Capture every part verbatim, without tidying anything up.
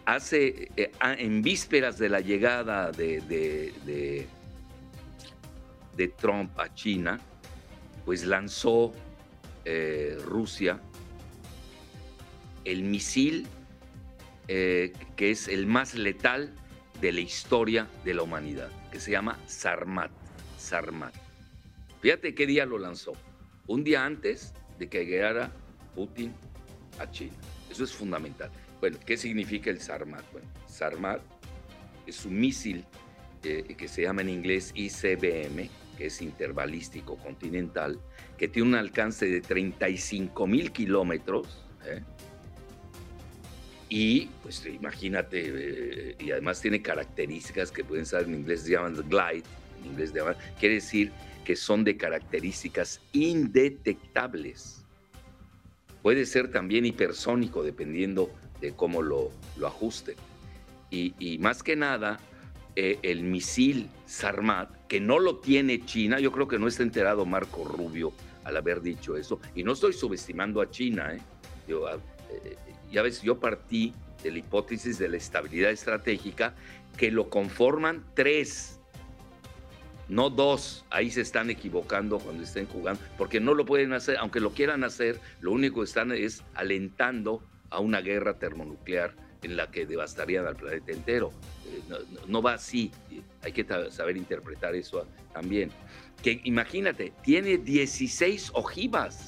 hace, eh, en vísperas de la llegada de, de, de, de Trump a China, pues lanzó eh, Rusia el misil eh, que es el más letal de la historia de la humanidad, que se llama Sarmat. Sarmat. Fíjate qué día lo lanzó. Un día antes de que llegara Putin a China. Eso es fundamental. Bueno, ¿qué significa el Sarmat? Bueno, Sarmat es un misil eh, que se llama en inglés I C B M, que es interbalístico continental, que tiene un alcance de treinta y cinco mil kilómetros, ¿eh? Y, pues, imagínate, eh, y además tiene características que pueden ser en inglés, se llaman glide, en inglés de, quiere decir que son de características indetectables. Puede ser también hipersónico, dependiendo de cómo lo, lo ajusten. Y, y más que nada, eh, el misil Sarmat, que no lo tiene China, yo creo que no está enterado Marco Rubio al haber dicho eso, y no estoy subestimando a China, ¿eh? Yo, eh, ya ves, yo partí de la hipótesis de la estabilidad estratégica, que lo conforman tres, no dos. Ahí se están equivocando cuando estén jugando, porque no lo pueden hacer, aunque lo quieran hacer, lo único que están es alentando a una guerra termonuclear en la que devastarían al planeta entero. Eh, no, no va así, hay que saber interpretar eso también. Que imagínate, tiene dieciséis ojivas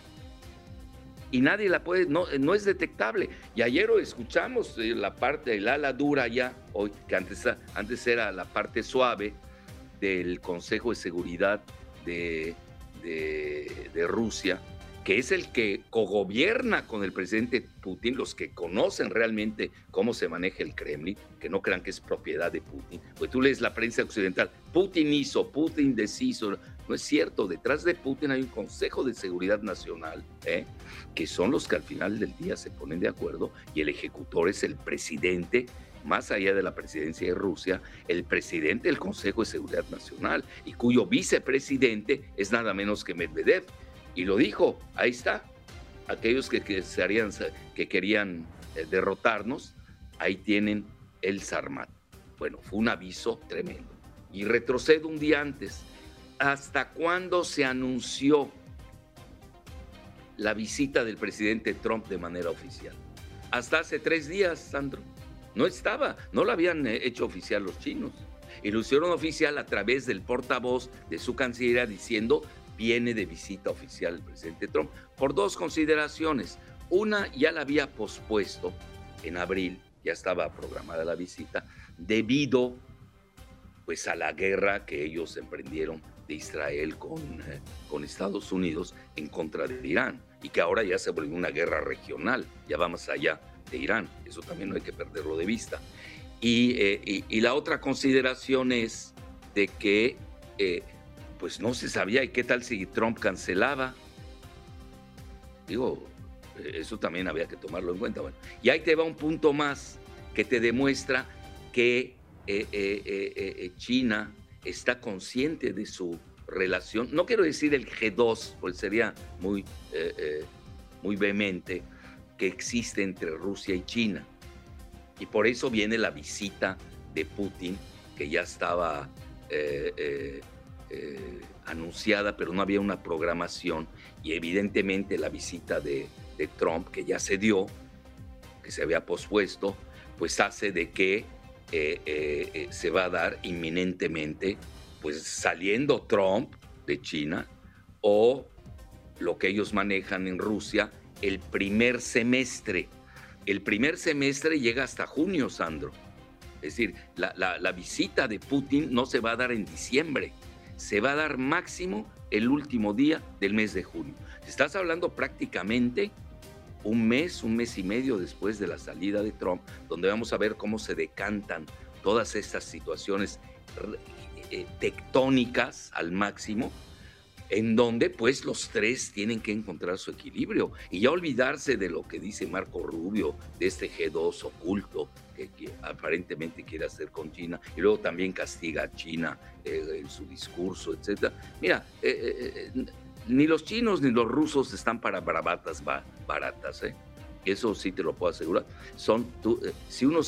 y nadie la puede, no, no es detectable. Y ayer escuchamos la parte del ala dura ya, hoy, que antes, antes era la parte suave del Consejo de Seguridad de, de, de Rusia, que es el que cogobierna con el presidente Putin, los que conocen realmente cómo se maneja el Kremlin, que no crean que es propiedad de Putin. Pues tú lees la prensa occidental, Putin hizo, Putin deshizo. No es cierto, detrás de Putin hay un Consejo de Seguridad Nacional, ¿eh? que son los que al final del día se ponen de acuerdo, y el ejecutor es el presidente, más allá de la presidencia de Rusia, el presidente del Consejo de Seguridad Nacional, y cuyo vicepresidente es nada menos que Medvedev. Y lo dijo, ahí está, aquellos que, que, se harían, que querían eh, derrotarnos, ahí tienen el Sarmat. Bueno, fue un aviso tremendo. Y retrocedo un día antes. ¿Hasta cuándo se anunció la visita del presidente Trump de manera oficial? Hasta hace tres días, Sandro. No estaba, no lo habían hecho oficial los chinos. Y lo hicieron oficial a través del portavoz de su cancillería diciendo: viene de visita oficial el presidente Trump, por dos consideraciones. Una, ya la había pospuesto en abril, ya estaba programada la visita, debido pues a la guerra que ellos emprendieron de Israel con, eh, con Estados Unidos en contra de Irán, y que ahora ya se volvió una guerra regional, ya va más allá de Irán, eso también no hay que perderlo de vista. Y, eh, y, y la otra consideración es de que eh, pues no se sabía, y qué tal si Trump cancelaba. Digo, eso también había que tomarlo en cuenta. Bueno, y ahí te va un punto más que te demuestra que eh, eh, eh, China está consciente de su relación. No quiero decir el G dos, porque sería muy, eh, eh, muy vehemente, que existe entre Rusia y China. Y por eso viene la visita de Putin, que ya estaba eh, eh, Eh, anunciada, pero no había una programación, y evidentemente la visita de, de Trump, que ya se dio, que se había pospuesto, pues hace de que eh, eh, eh, se va a dar inminentemente, pues saliendo Trump de China, o lo que ellos manejan en Rusia, el primer semestre. El primer semestre llega hasta junio, Sandro. Es decir, la, la, la visita de Putin no se va a dar en diciembre, se va a dar máximo el último día del mes de junio. Estás hablando prácticamente un mes, un mes y medio después de la salida de Trump, donde vamos a ver cómo se decantan todas estas situaciones eh, tectónicas al máximo, en donde pues los tres tienen que encontrar su equilibrio y ya olvidarse de lo que dice Marco Rubio, de este G dos oculto que, que aparentemente quiere hacer con China, y luego también castiga a China eh, en su discurso, etcétera. Mira, eh, eh, ni los chinos ni los rusos están para bravatas ba- baratas, ¿eh? Eso sí te lo puedo asegurar. Son, tú, eh, si uno